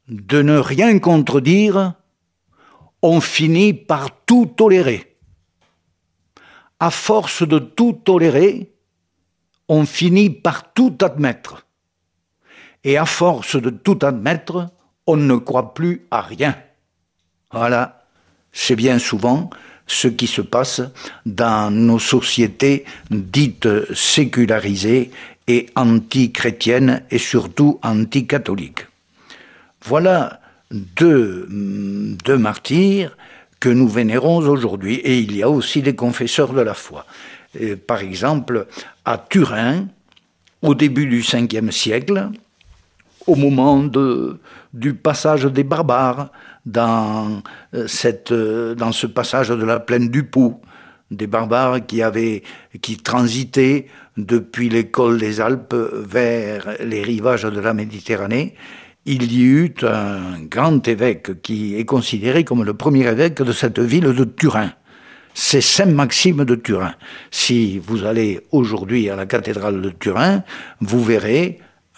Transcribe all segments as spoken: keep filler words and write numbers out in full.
de ne rien contredire, on finit par tout tolérer. À force de tout tolérer, on finit par tout admettre. Et à force de tout admettre, on ne croit plus à rien. Voilà, c'est bien souvent ce qui se passe dans nos sociétés dites sécularisées et anti-chrétiennes et surtout anti-catholiques. Voilà deux, deux martyrs que nous vénérons aujourd'hui. Et il y a aussi des confesseurs de la foi. Et par exemple, à Turin, au début du cinquième siècle, au moment de, du passage des barbares, dans, cette, dans ce passage de la plaine du Pô, des barbares qui, avaient, qui transitaient depuis les cols des Alpes vers les rivages de la Méditerranée, il y eut un grand évêque qui est considéré comme le premier évêque de cette ville de Turin. C'est Saint Maxime de Turin. Si vous allez aujourd'hui à la cathédrale de Turin, vous verrez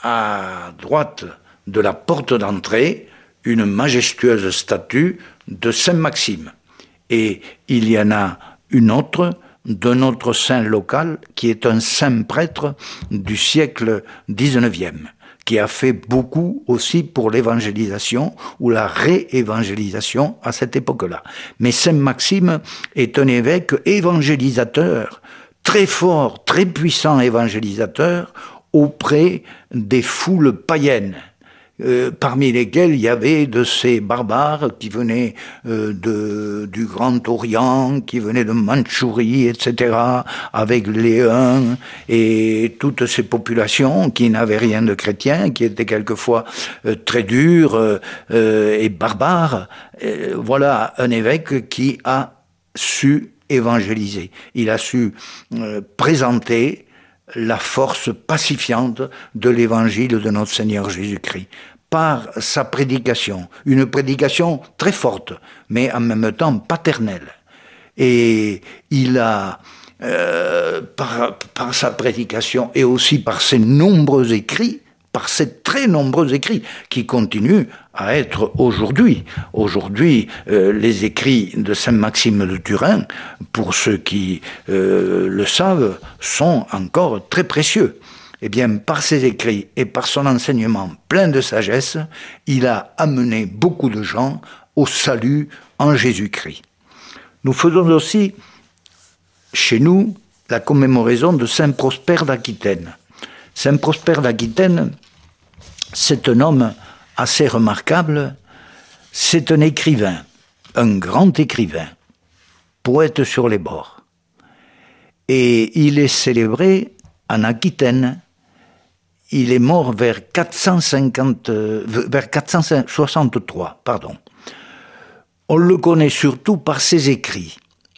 à droite de la porte d'entrée une majestueuse statue de Saint Maxime. Et il y en a une autre d'un autre saint local qui est un saint prêtre du siècle dix-neuvième, qui a fait beaucoup aussi pour l'évangélisation ou la réévangélisation à cette époque-là. Mais Saint Maxime est un évêque évangélisateur, très fort, très puissant évangélisateur auprès des foules païennes. Euh, parmi lesquels il y avait de ces barbares qui venaient euh, de, du Grand Orient, qui venaient de Mandchourie, et cetera, avec les Huns et toutes ces populations qui n'avaient rien de chrétien, qui étaient quelquefois euh, très dures euh, euh, et barbares. Euh, voilà un évêque qui a su évangéliser. Il a su euh, présenter la force pacifiante de l'évangile de notre Seigneur Jésus-Christ, par sa prédication, une prédication très forte, mais en même temps paternelle. Et il a, euh, par, par sa prédication et aussi par ses nombreux écrits, par ses très nombreux écrits qui continuent à être aujourd'hui. Aujourd'hui, euh, les écrits de Saint Maxime de Turin, pour ceux qui euh, le savent, sont encore très précieux. Eh bien, par ses écrits et par son enseignement plein de sagesse, il a amené beaucoup de gens au salut en Jésus-Christ. Nous faisons aussi, chez nous, la commémoration de Saint Prosper d'Aquitaine. Saint Prosper d'Aquitaine, c'est un homme assez remarquable, c'est un écrivain, un grand écrivain, poète sur les bords. Et il est célébré en Aquitaine. Il est mort vers quatre cent cinquante, vers quatre cent soixante-trois, pardon. On le connaît surtout par ses écrits.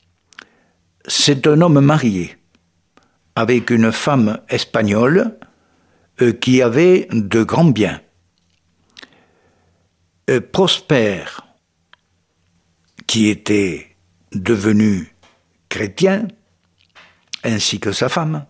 C'est un homme marié, avec une femme espagnole, euh, qui avait de grands biens. Euh, Prosper, qui était devenu chrétien, ainsi que sa femme,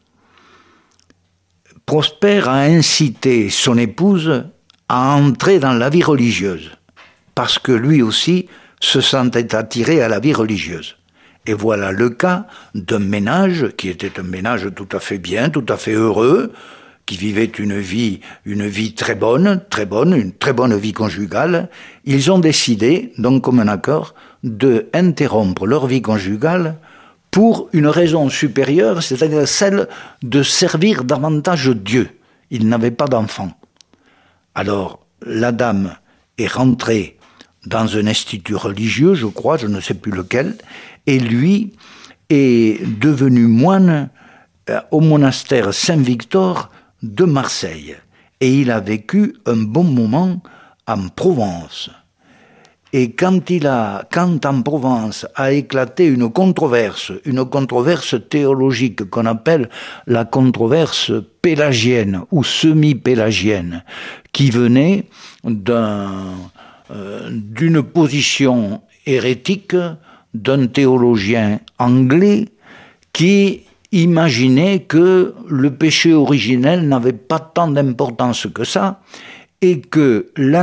Prosper a incité son épouse à entrer dans la vie religieuse, parce que lui aussi se sentait attiré à la vie religieuse. Et voilà le cas d'un ménage qui était un ménage tout à fait bien, tout à fait heureux, qui vivait une vie, une vie très bonne, très bonne, une très bonne vie conjugale. Ils ont décidé, donc comme un accord, de interrompre leur vie conjugale pour une raison supérieure, c'est-à-dire celle de servir davantage Dieu. Ils n'avaient pas d'enfants. Alors, la dame est rentrée dans un institut religieux, je crois, je ne sais plus lequel, et lui est devenu moine au monastère Saint-Victor de Marseille. Et il a vécu un bon moment en Provence. Et quand, il a, quand en Provence a éclaté une controverse, une controverse théologique qu'on appelle la controverse pélagienne ou semi-pélagienne, qui venait d'un, euh, d'une position hérétique d'un théologien anglais qui imaginait que le péché originel n'avait pas tant d'importance que ça et que la